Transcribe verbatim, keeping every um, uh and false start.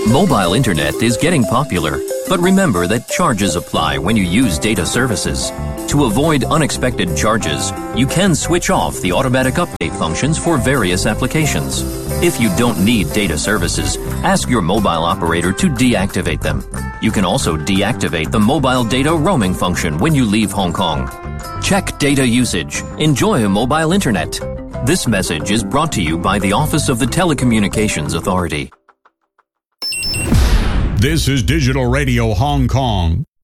Mobile internet is getting popular, but remember that charges apply when you use data services. To avoid unexpected charges, you can switch off the automatic update functions for various applications. If you don't need data services, ask your mobile operator to deactivate them. You can also deactivate the mobile data roaming function when you leave Hong Kong. Check data usage. Enjoy mobile internet. This message is brought to you by the Office of the Telecommunications Authority. This is Digital Radio Hong Kong.